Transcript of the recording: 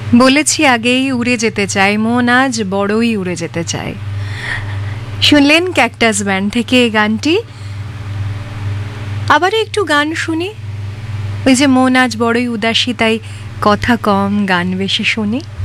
বলেছি আগেই উড়ে যেতে চাই, মন আজ বড়ই উড়ে যেতে চায়। শুনলেন ক্যাকটাস ব্যান্ড থেকে এই গানটি। আবার একটু গান শুনি। ওই যে মন আজ বড়ই উদাসী, তাই কথা কম গান বেশি শুনি।